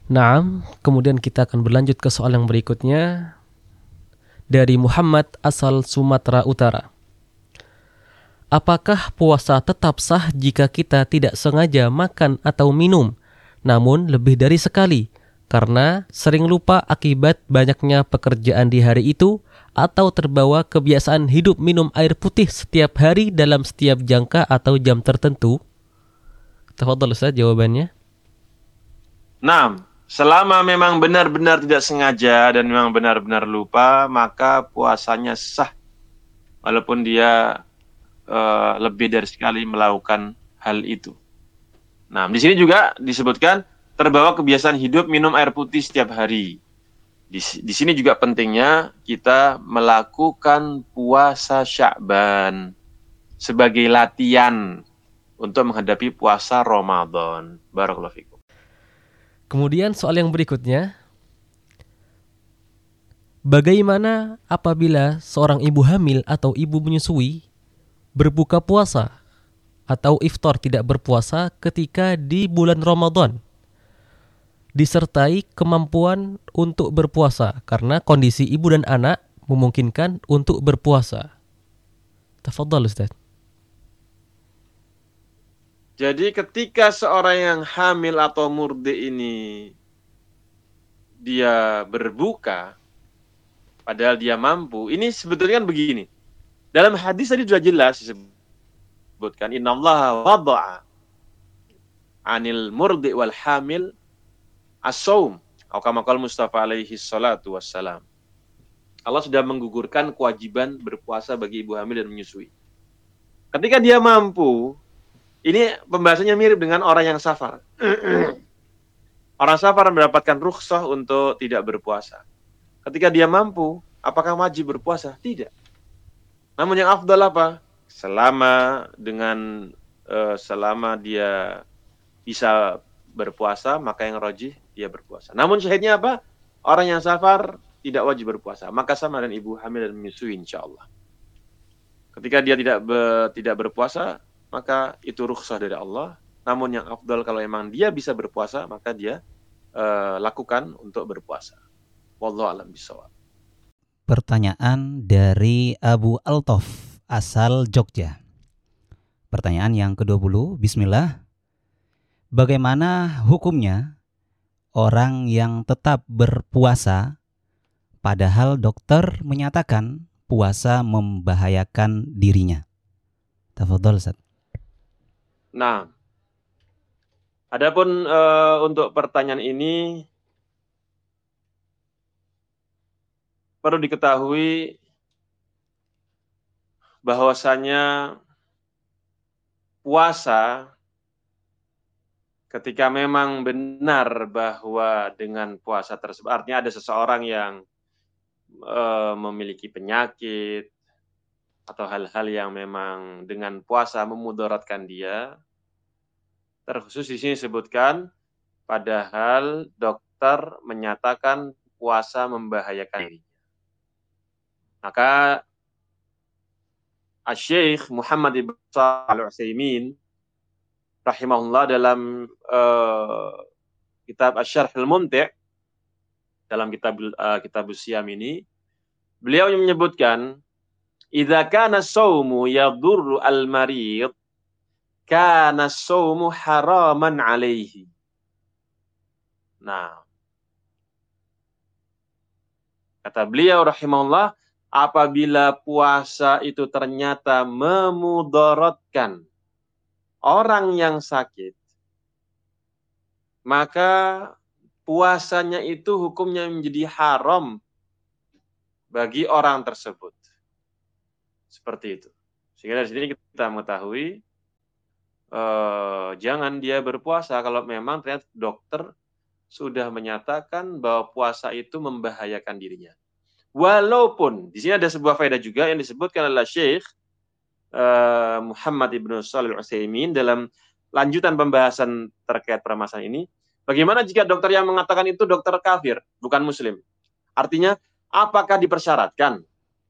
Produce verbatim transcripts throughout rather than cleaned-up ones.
Naam, kemudian kita akan berlanjut ke soal yang berikutnya dari Muhammad asal Sumatera Utara. Apakah puasa tetap sah jika kita tidak sengaja makan atau minum, namun lebih dari sekali, karena sering lupa akibat banyaknya pekerjaan di hari itu, atau terbawa kebiasaan hidup minum air putih setiap hari dalam setiap jangka atau jam tertentu? Tafadhal Ustaz jawabannya. Nah, selama memang benar-benar tidak sengaja dan memang benar-benar lupa, maka puasanya sah. Walaupun dia uh, lebih dari sekali melakukan hal itu. Nah, di sini juga disebutkan terbawa kebiasaan hidup minum air putih setiap hari. Di, di sini juga pentingnya kita melakukan puasa Sya'ban sebagai latihan untuk menghadapi puasa Ramadan. Barakallahu fikum. Kemudian soal yang berikutnya, bagaimana apabila seorang ibu hamil atau ibu menyusui berbuka puasa atau iftar tidak berpuasa ketika di bulan Ramadan, disertai kemampuan untuk berpuasa karena kondisi ibu dan anak memungkinkan untuk berpuasa? Tafadhal Ustaz. Jadi ketika seorang yang hamil atau murdi ini dia berbuka padahal dia mampu, ini sebetulnya kan begini. Dalam hadis tadi sudah jelas disebutkan innallaha wada'a 'anil murdi wal hamil as-saum atau kama qala Mustafa alaihi salatu wassalam. Allah sudah menggugurkan kewajiban berpuasa bagi ibu hamil dan menyusui. Ketika dia mampu, ini pembahasannya mirip dengan orang yang safar. Orang safar mendapatkan rukhsah untuk tidak berpuasa. Ketika dia mampu, apakah wajib berpuasa? Tidak. Namun yang afdal apa? Selama dengan uh, selama dia bisa berpuasa, maka yang rajih dia berpuasa. Namun syahidnya apa? Orang yang safar tidak wajib berpuasa. Maka sama dengan ibu hamil dan menyusui insyaallah. Ketika dia tidak be, tidak berpuasa, maka itu rukhsah dari Allah. Namun yang afdal kalau memang dia bisa berpuasa, maka dia uh, lakukan untuk berpuasa. Wallahu a'lam bishawab. Pertanyaan dari Abu Altof asal Jogja. Pertanyaan yang kedua puluh, bismillah. Bagaimana hukumnya orang yang tetap berpuasa padahal dokter menyatakan puasa membahayakan dirinya? Tafadhol Ustaz. Nah, adapun uh, untuk pertanyaan ini perlu diketahui bahwasanya puasa ketika memang benar bahwa dengan puasa tersebut, artinya ada seseorang yang uh, memiliki penyakit atau hal-hal yang memang dengan puasa memudaratkan dia, terkhusus di sini disebutkan padahal dokter menyatakan puasa membahayakan dirinya. Maka Asy-Syaikh Muhammad ibn Shalih Al-Utsaimin rahimahullah dalam uh, kitab Asy-Syarh Al-Mumti' dalam kitab uh, kitab Siyam ini, beliau menyebutkan idza kana as-saumu yadurru al-marid kana as-saumu haraman alaihi. Nah, kata beliau rahimahullah, apabila puasa itu ternyata memudaratkan orang yang sakit, maka puasanya itu hukumnya menjadi haram bagi orang tersebut. Seperti itu. Sehingga dari sini kita mengetahui eh, jangan dia berpuasa kalau memang ternyata dokter sudah menyatakan bahwa puasa itu membahayakan dirinya. Walaupun di sini ada sebuah faedah juga yang disebutkan oleh Syekh uh, Muhammad ibn Shalih Al-Utsaimin dalam lanjutan pembahasan terkait permasalahan ini. Bagaimana jika dokter yang mengatakan itu dokter kafir, bukan muslim? Artinya, apakah dipersyaratkan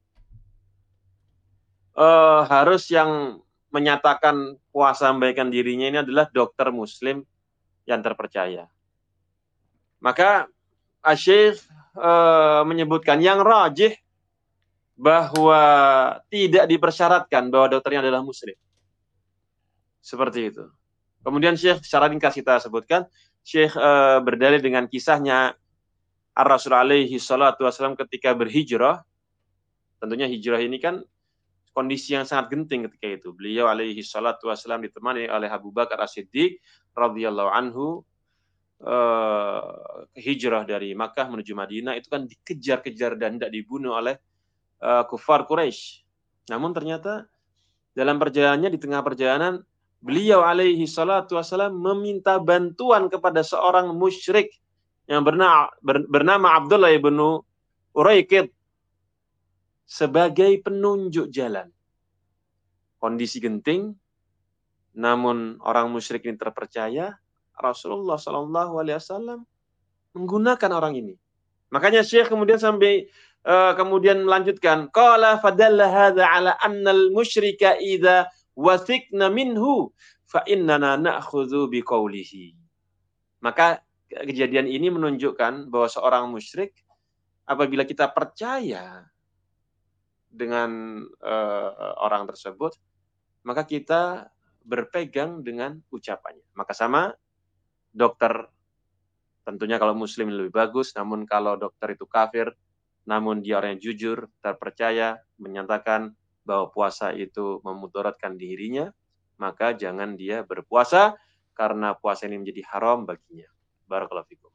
uh, harus yang menyatakan puasa membahayakan dirinya ini adalah dokter muslim yang terpercaya? Maka Asy-Syaikh uh, menyebutkan yang rajih bahwa tidak dipersyaratkan bahwa dokternya adalah muslim. Seperti itu. Kemudian Syekh secara ringkas kita sebutkan, Syekh uh, berdalil dengan kisahnya Ar-Rasul alaihi salatu wassalam ketika berhijrah. Tentunya hijrah ini kan kondisi yang sangat genting ketika itu. Beliau alaihi salatu wassalam ditemani oleh Abu Bakar As-Siddiq radhiyallahu anhu, uh, hijrah dari Makkah menuju Madinah itu kan dikejar-kejar dan tidak dibunuh oleh uh, kufar Quraisy. Namun ternyata dalam perjalanannya, di tengah perjalanan, beliau alaihi salatu wassalam meminta bantuan kepada seorang musyrik yang bernama, bernama Abdullah ibn Uraikid sebagai penunjuk jalan. Kondisi genting, namun orang musyrik ini terpercaya, Rasulullah shallallahu alaihi wasallam menggunakan orang ini. Makanya Syekh kemudian sampai uh, kemudian melanjutkan, qala fadalla hadza ala anna al-musyrika idza wathiqna minhu fa innana na'khudhu biqaulihi. Maka kejadian ini menunjukkan bahwa seorang musyrik apabila kita percaya dengan uh, orang tersebut, maka kita berpegang dengan ucapannya. Maka sama dokter, tentunya kalau muslim lebih bagus, namun kalau dokter itu kafir, namun dia orang yang jujur, terpercaya, menyatakan bahwa puasa itu memudaratkan dirinya, maka jangan dia berpuasa karena puasa ini menjadi haram baginya. Barakallahu fikum.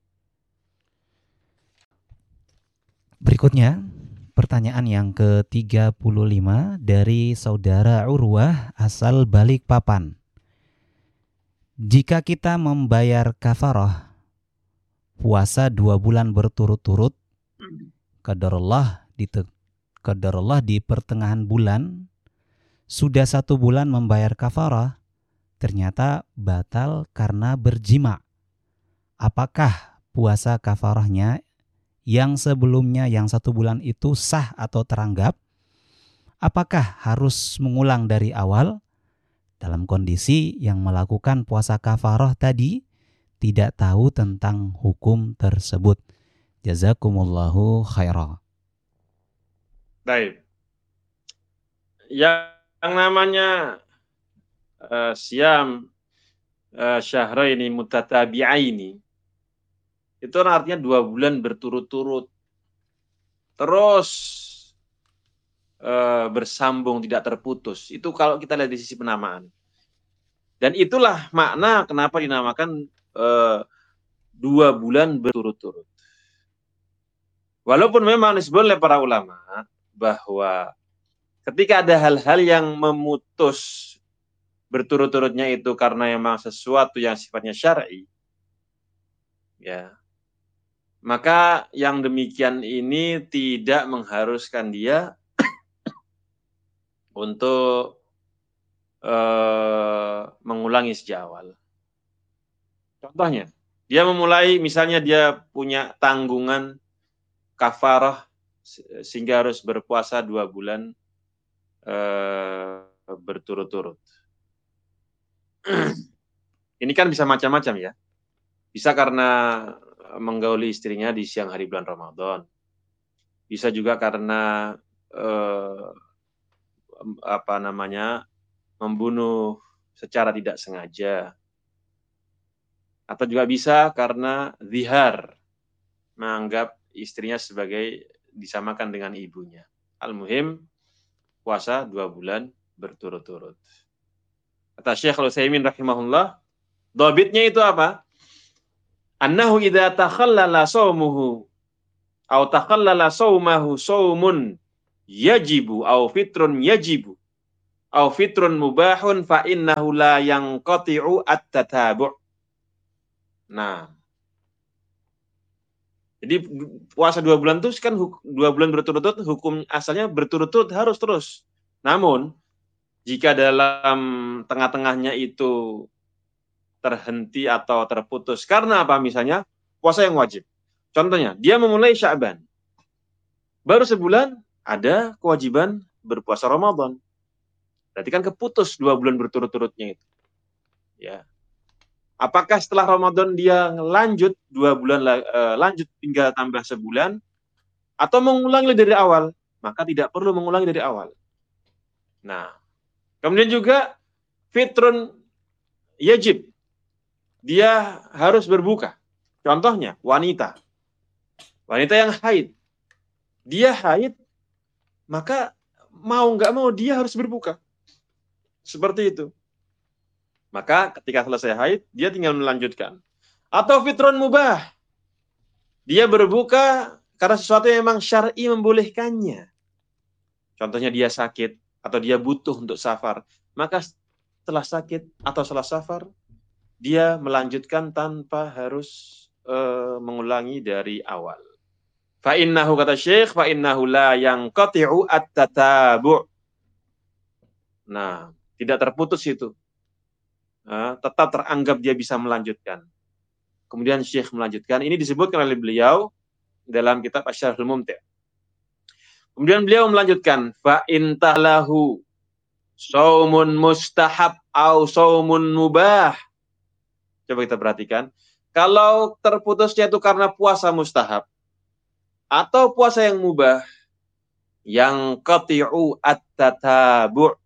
Berikutnya, pertanyaan yang ke tiga puluh lima dari saudara Urwah asal Balikpapan. Jika kita membayar kafarah puasa dua bulan berturut-turut, qadarullah di qadarullah di pertengahan bulan sudah satu bulan membayar kafarah, ternyata batal karena berjima. Apakah puasa kafarahnya yang sebelumnya yang satu bulan itu sah atau teranggap? Apakah harus mengulang dari awal? Dalam kondisi yang melakukan puasa kafarah tadi tidak tahu tentang hukum tersebut. Jazakumullahu khairah. Baik. Yang namanya uh, siam uh, syahraini mutatabi'aini itu artinya dua bulan berturut-turut terus uh, bersambung tidak terputus. Itu kalau kita lihat di sisi penamaan. Dan itulah makna kenapa dinamakan uh, dua bulan berturut-turut. Walaupun memang disebut oleh para ulama bahwa ketika ada hal-hal yang memutus berturut-turutnya itu karena memang sesuatu yang sifatnya syar'i, ya, maka yang demikian ini tidak mengharuskan dia untuk uh, mengulangi sejak awal. Contohnya, dia memulai, misalnya dia punya tanggungan kafarah sehingga harus berpuasa dua bulan uh, berturut-turut. Ini kan bisa macam-macam ya. Bisa karena menggauli istrinya di siang hari bulan Ramadan. Bisa juga karena eh, apa namanya membunuh secara tidak sengaja. Atau juga bisa karena zihar, menganggap istrinya sebagai disamakan dengan ibunya. Al-muhim, puasa dua bulan berturut-turut. Kata Syekh Al-Utsaimin rahimahullah, dhabitnya itu apa? Annahu idza takhallala shaumuhu aw takhallala shaumahu shaumun yajibu aw fitrun yajibu aw fitrun mubahun fa innahu la yanqati'u at-tatabu'. Nah, jadi puasa dua bulan itu kan dua bulan berturut-turut, hukum asalnya berturut-turut harus terus. Namun jika dalam tengah-tengahnya itu terhenti atau terputus karena apa, misalnya puasa yang wajib. Contohnya, dia memulai Sya'ban. Baru sebulan ada kewajiban berpuasa Ramadan. Berarti kan keputus dua bulan berturut-turutnya itu. Ya. Apakah setelah Ramadan dia lanjut dua bulan uh, lanjut tinggal tambah sebulan atau mengulangi dari awal? Maka tidak perlu mengulangi dari awal. Nah, kemudian juga fitrun yajib. Dia harus berbuka. Contohnya wanita. Wanita yang haid. Dia haid, maka mau nggak mau dia harus berbuka. Seperti itu. Maka ketika selesai haid, dia tinggal melanjutkan. Atau fitrun mubah. Dia berbuka karena sesuatu yang memang syar'i membolehkannya. Contohnya dia sakit atau dia butuh untuk safar. Maka setelah sakit atau setelah safar, dia melanjutkan tanpa harus uh, mengulangi dari awal. Fa'innahu kata Syekh, fa'innahu la yanqati'u at-tatabu'. Nah, tidak terputus itu. Nah, tetap teranggap dia bisa melanjutkan. Kemudian Syekh melanjutkan. Ini disebutkan oleh beliau dalam kitab Asy-Syarhul Mumti'. Kemudian beliau melanjutkan. Fa'in talahu saumun mustahab au saumun mubah. Coba kita perhatikan. Kalau terputusnya itu karena puasa mustahab atau puasa yang mubah, yang qati'u at-tatabu'.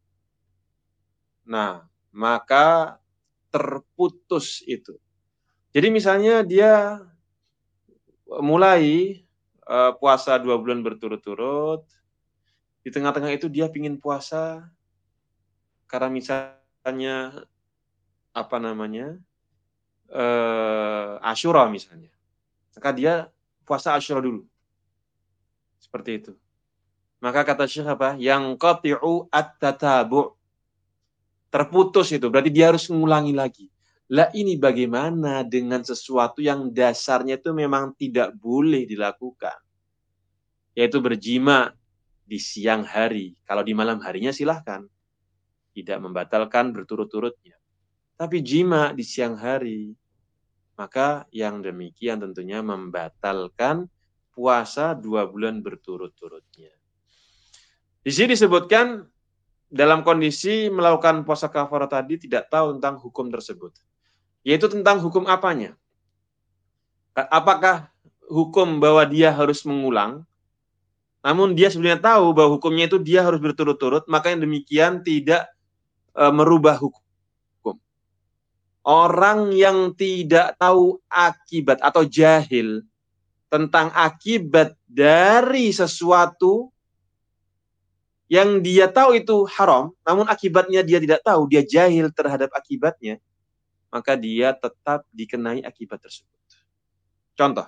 Nah, maka terputus itu. Jadi misalnya dia mulai uh, puasa dua bulan berturut-turut, di tengah-tengah itu dia pingin puasa karena misalnya apa namanya uh, Asyura misalnya, maka dia puasa Asyura dulu, seperti itu. Maka kata Syekh apa? Yang qati'u at-tatabu'. Terputus itu, berarti dia harus mengulangi lagi. Lah ini bagaimana dengan sesuatu yang dasarnya itu memang tidak boleh dilakukan. Yaitu berjima di siang hari. Kalau di malam harinya silahkan. Tidak membatalkan berturut-turutnya. Tapi jima di siang hari, maka yang demikian tentunya membatalkan puasa dua bulan berturut-turutnya. Di sini disebutkan dalam kondisi melakukan puasa kafarah tadi tidak tahu tentang hukum tersebut. Yaitu tentang hukum apanya? Apakah hukum bahwa dia harus mengulang, namun dia sebenarnya tahu bahwa hukumnya itu dia harus berturut-turut, maka yang demikian tidak e, merubah hukum. Orang yang tidak tahu akibat atau jahil tentang akibat dari sesuatu yang dia tahu itu haram, namun akibatnya dia tidak tahu, dia jahil terhadap akibatnya, maka dia tetap dikenai akibat tersebut. Contoh.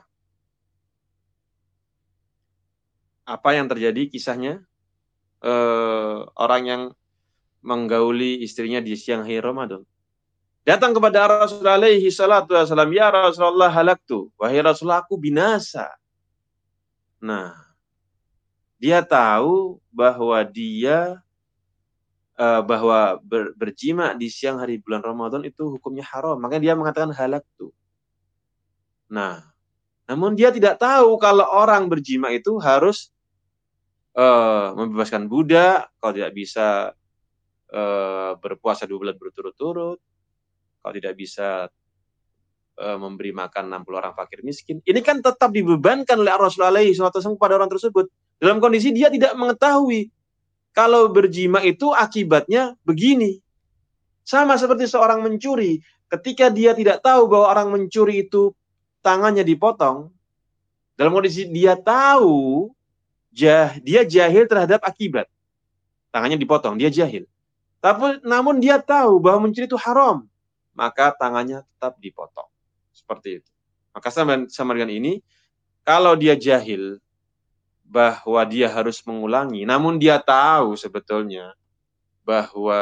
Apa yang terjadi kisahnya? Eh, orang yang menggauli istrinya di siang hari Ramadan. Datang kepada Rasulullah alaihi salatu wasallam, ya Rasulullah halaktu, wahai Rasulullah aku binasa. Nah, dia tahu bahwa dia uh, bahwa ber, berjima di siang hari bulan Ramadan itu hukumnya haram. Makanya dia mengatakan halaktu. Nah, namun dia tidak tahu kalau orang berjima itu harus uh, membebaskan budak, kalau tidak bisa uh, berpuasa dua bulan berturut-turut, kalau tidak bisa uh, memberi makan enam puluh orang fakir miskin. Ini kan tetap dibebankan oleh Rasulullah shallallahu alaihi wasallam kepada orang tersebut. Dalam kondisi dia tidak mengetahui kalau berjima itu akibatnya begini. Sama seperti seorang mencuri. Ketika dia tidak tahu bahwa orang mencuri itu tangannya dipotong. Dalam kondisi dia tahu, jah, dia jahil terhadap akibat. Tangannya dipotong, dia jahil. Tapi, namun dia tahu bahwa mencuri itu haram. Maka tangannya tetap dipotong. Seperti itu. Maka sama, sama dengan ini, kalau dia jahil, bahwa dia harus mengulangi, namun dia tahu sebetulnya bahwa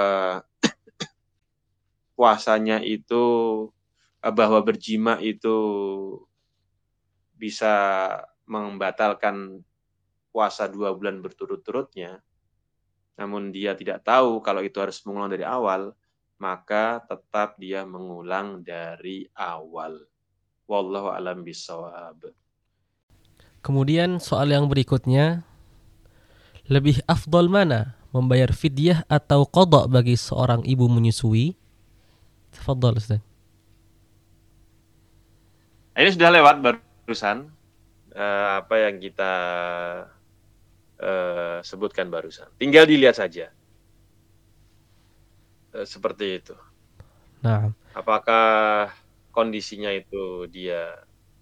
puasanya itu, bahwa berjima itu bisa membatalkan puasa dua bulan berturut-turutnya, namun dia tidak tahu kalau itu harus mengulang dari awal, maka tetap dia mengulang dari awal. Wallahu a'lam bishawab. Kemudian soal yang berikutnya, lebih afdol mana, membayar fidyah atau qadha bagi seorang ibu menyusui? Tafadhal Ustaz. ini sudah lewat barusan uh, apa yang kita uh, sebutkan barusan. Tinggal dilihat saja. Uh, seperti itu. Nah, apakah kondisinya itu dia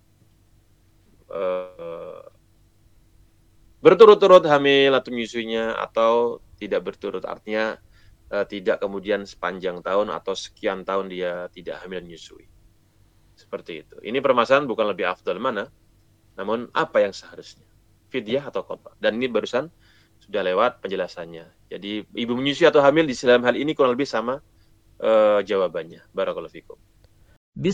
uh, berturut-turut hamil atau menyusuinya atau tidak berturut, artinya uh, tidak kemudian sepanjang tahun atau sekian tahun dia tidak hamil menyusui. Seperti itu. Ini permasalahan bukan lebih afdal mana, namun apa yang seharusnya, fidyah atau qadha. Dan ini barusan sudah lewat penjelasannya. Jadi ibu menyusui atau hamil di dalam hal ini kurang lebih sama uh, jawabannya. Barakallahu fikum.